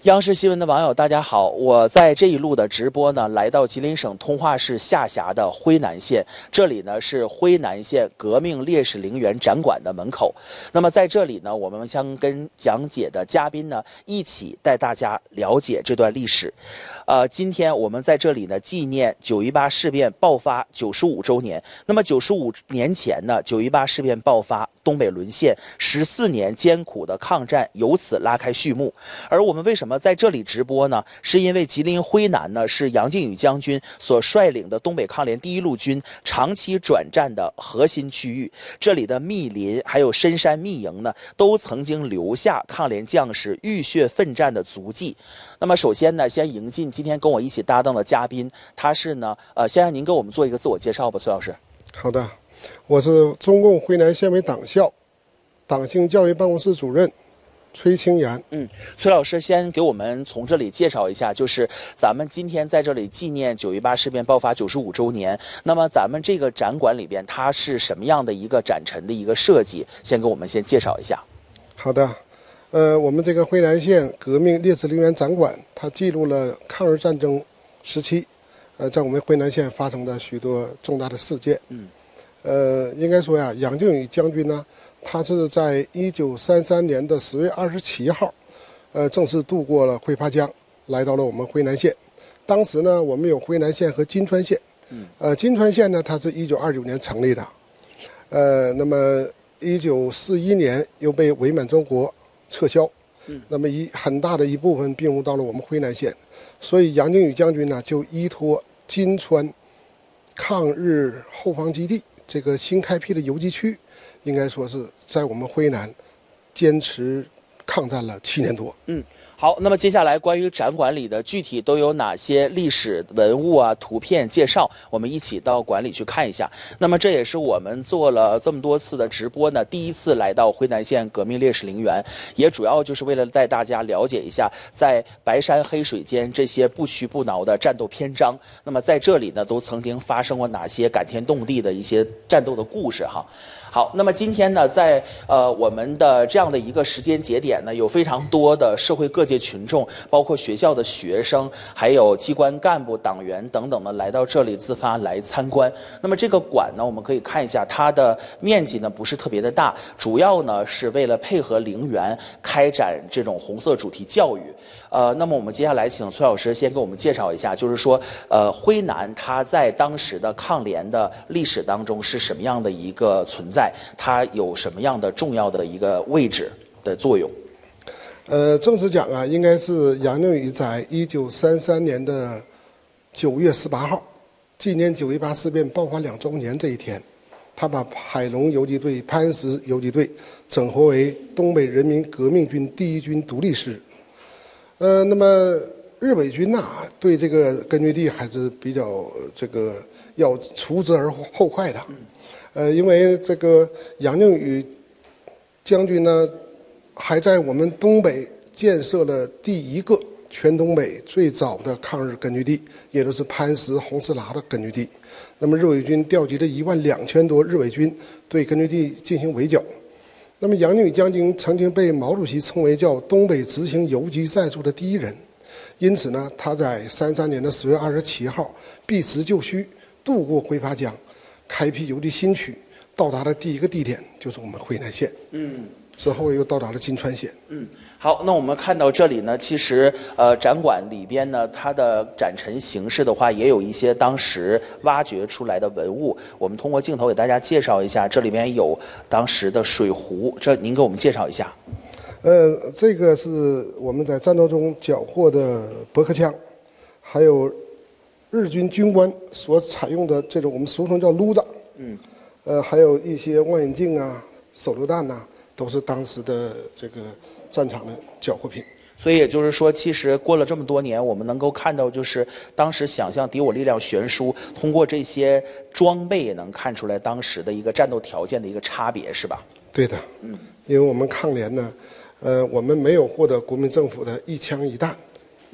央视新闻的网友，大家好！我在这一路的直播呢，来到吉林省通化市下辖的辉南县，这里呢是辉南县革命烈士陵园展馆的门口。那么在这里呢，我们将跟讲解的嘉宾呢一起带大家了解这段历史。今天我们在这里呢纪念9·18事变爆发95周年。那么95年前呢，9·18事变爆发，东北沦陷，14年艰苦的抗战由此拉开序幕。而我们为什么在这里直播呢？是因为吉林辉南呢是杨靖宇将军所率领的东北抗联第一路军长期转战的核心区域，这里的密林还有深山密营呢，都曾经留下抗联将士浴血奋战的足迹。那么首先呢，先迎进今天跟我一起搭档的嘉宾，他是呢先让您给我们做一个自我介绍吧，崔老师。 好的，我是中共辉南县委党校党性教育办公室主任崔清岩。 崔老师先给我们从这里介绍一下，就是咱们今天在这里纪念9·18事变爆发95周年。那么咱们这个展馆里边，它是什么样的一个展陈的一个设计？先给我们先介绍一下。 好的，我们这个辉南县革命烈士陵园展馆，它记录了抗日战争时期，在我们辉南县发生的许多重大的事件。应该说呀，杨靖宇将军呢，他是在1933年的10月27号，正式渡过了辉发江，来到了我们辉南县。当时呢，我们有辉南县和金川县。金川县呢，它是1929年成立的。那么1941年又被伪满洲国撤销。那么很大的一部分并入到了我们辉南县。所以杨靖宇将军呢，就依托金川抗日后方基地这个新开辟的游击区，应该说是在我们辉南坚持抗战了7年多。 好，那么接下来关于展馆里的具体都有哪些历史文物啊、图片介绍，我们一起到馆里去看一下。那么这也是我们做了这么多次的直播呢，第一次来到辉南县革命烈士陵园，也主要就是为了带大家了解一下在白山黑水间这些不屈不挠的战斗篇章。那么在这里呢，都曾经发生过哪些感天动地的一些战斗的故事哈。好，那么今天呢，在我们的这样的一个时间节点呢，有非常多的社会各界群众，包括学校的学生，还有机关干部、党员等等呢，来到这里自发来参观。那么这个馆呢，我们可以看一下，它的面积呢不是特别的大，主要呢是为了配合陵园开展这种红色主题教育。那么我们接下来请崔老师先给我们介绍一下，就是说，辉南它在当时的抗联的历史当中是什么样的一个存在，它有什么样的重要的一个位置的作用？ 正式讲啊，应该是杨靖宇在1933年的9月18号，纪念9·18事变爆发2周年这一天，他把海龙游击队、潘石游击队整合为东北人民革命军第1军独立师。那么日伪军呐，对这个根据地还是比较这个要除之而后快的。因为这个杨靖宇将军呢，还在我们东北建设了第1个全东北最早的抗日根据地，也就是潘石、红四拉的根据地。那么日伪军调集了12000多日伪军对根据地进行围剿。那么杨靖宇将军曾经被毛主席称为叫东北执行游击战术的第一人，因此呢，他在33年的10月27号避实就虚，渡过辉发江，开辟游击新区，到达的第1个地点就是我们辉南县。之后又到达了金川县。 好，那我们看到这里呢，其实展馆里边呢，它的展陈形式的话，也有一些当时挖掘出来的文物。我们通过镜头给大家介绍一下，这里边有当时的水壶，这您给我们介绍一下。 这个是我们在战斗中缴获的驳壳枪，还有日军军官所采用的这种我们俗称叫撸子。还有一些望远镜啊、手榴弹呐，都是当时的这个战场的缴获品。 所以也就是说，其实过了这么多年，我们能够看到，就是当时想象敌我力量悬殊，通过这些装备也能看出来当时的一个战斗条件的一个差别，是吧？ 对的。因为我们抗联呢，我们没有获得国民政府的一枪一弹，